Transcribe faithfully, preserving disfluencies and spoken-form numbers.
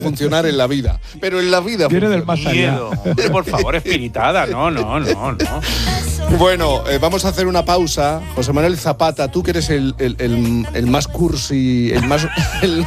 funcionar en la vida. Pero en la vida Viene funciona. del más allá. Miedo. Hombre, por favor, espiritada. No, no, no, no. Bueno, eh, vamos a hacer una pausa. José Manuel Zapata, tú que eres el, el, el, el más cursi, el más... El